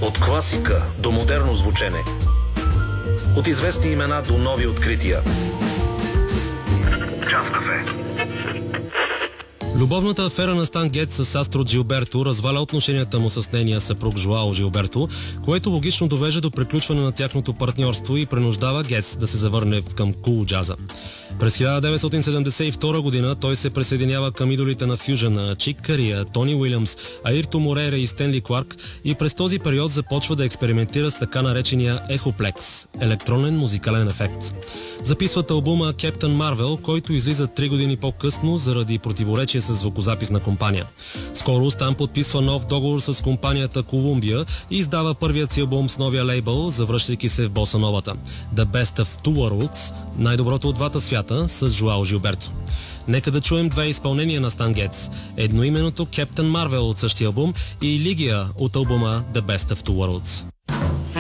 От класика до модерно звучене. От известни имена до нови открития. Час кафе. Любовната афера на Стан Гетц с Астро Джилберто разваля отношенията му с нейния съпруг Жоао Джилберто, което логично довежда до приключване на тяхното партньорство и принуждава Гетц да се завърне към кул джаза. През 1972 година той се присъединява към идолите на фюжъна Чик Кария, Тони Уилямс, Аирто Морейра и Стенли Кларк и през този период започва да експериментира с така наречения ехоплекс – електронен музикален ефект. Записват албума Captain Marvel, който излиза 3 години по-късно заради противоречие с звукозаписна компания. Скоро Стан подписва нов договор с компанията Колумбия и издава първият си албум с новия лейбъл, завръщайки се в боса новата The Best of Two Worlds, най-доброто от двата свята, с Жоао Джилберто. Нека да чуем две изпълнения на Стан Гетц. Едноименото Captain Marvel от същия албум и Лигия от албума The Best of Two Worlds.